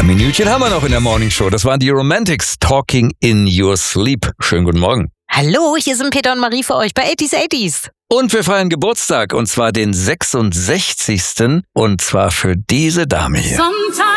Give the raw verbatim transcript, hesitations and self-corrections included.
Minütchen haben wir noch in der Morning Show. Das waren die Romantics, Talking in Your Sleep. Schönen guten Morgen. Hallo, hier sind Peter und Marie für euch bei achtziger achtziger. Und wir feiern Geburtstag, und zwar den sechsundsechzigsten Und zwar für diese Dame hier.